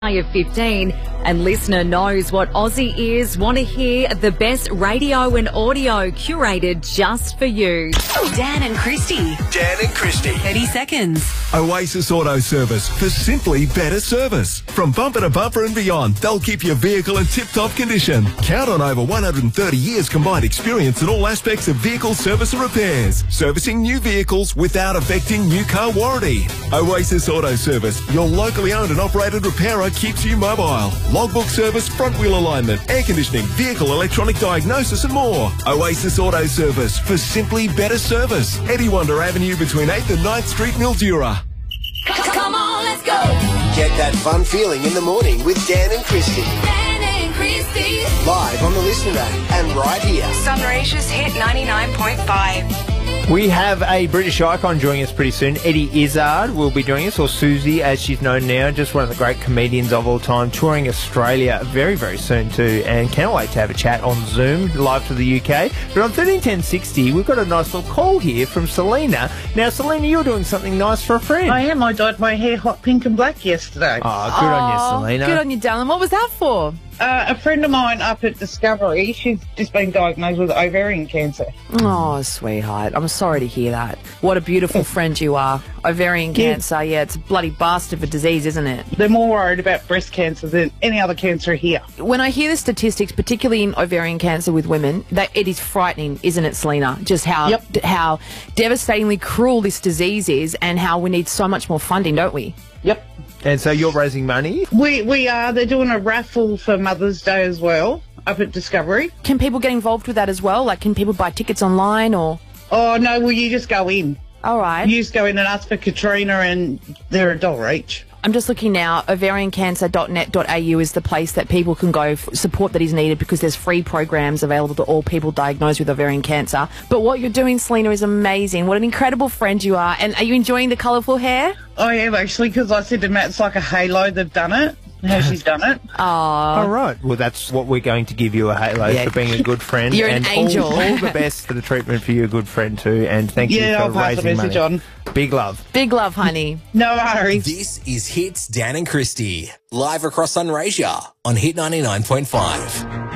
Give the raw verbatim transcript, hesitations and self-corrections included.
Of fifteen, and listener knows what Aussie ears want to hear. The best radio and audio curated just for you. Dan and Christy. Dan and Christy. thirty seconds. Oasis Auto Service for simply better service. From bumper to bumper and beyond, they'll keep your vehicle in tip-top condition. Count on over one hundred thirty years combined experience in all aspects of vehicle service and repairs. Servicing new vehicles without affecting new car warranty. Oasis Auto Service, your locally owned and operated repairer, keeps you mobile. Logbook service, front wheel alignment, air conditioning, vehicle electronic diagnosis and more. Oasis Auto Service for simply better service. Eddie Wonder Avenue between eighth and ninth Street, Mildura. Come on, let's go. Get that fun feeling in the morning with Dan and Christy. Dan and Christy. Live on the Listener app and right here. Sunraysia's Hit ninety-nine point five. We have a British icon joining us pretty soon. Eddie Izzard will be joining us, or Susie as she's known now, just one of the great comedians of all time, touring Australia very, very soon too, and can't wait to have a chat on Zoom, live to the U K. But on thirteen ten sixty, we've got a nice little call here from Selena. Now, Selena, you're doing something nice for a friend. I am. I dyed my hair hot pink and black yesterday. Oh, good on you, Selena. Good on you, darling. What was that for? Uh, a friend of mine up at Discovery, she's just been diagnosed with ovarian cancer. Oh, sweetheart. I'm sorry to hear that. What a beautiful friend you are. Ovarian Yeah. cancer, yeah, it's a bloody bastard of a disease, isn't it? They're more worried about breast cancer than any other cancer here. When I hear the statistics, particularly in ovarian cancer with women, that it is frightening, isn't it, Selena? Just how Yep. d- how devastatingly cruel this disease is, and how we need so much more funding, don't we? Yep. And so you're raising money? We, we are. They're doing a raffle for Mother's Day as well up at Discovery. Can people get involved with that as well? Like, can people buy tickets online or? Oh, no, well, you just go in. All right. You just go in and ask for Katrina and they're a dollar each. I'm just looking now. ovarian cancer dot net dot a u is the place that people can go for support that is needed, because there's free programs available to all people diagnosed with ovarian cancer. But what you're doing, Selena, is amazing. What an incredible friend you are. And are you enjoying the colourful hair? I am, actually, because I said to Matt, it's like a halo they've done it, how she's done it. Oh, All right. Well, that's what we're going to give you, a halo Yeah. for being a good friend. You're an and angel. All, all the best for the treatment for your good friend too. And thank Yeah, you for I'll pass the raising message money. on. Big love. big love, honey. No worries. This is Hits Dan and Christy. Live across Sunraysia on Hit ninety-nine point five.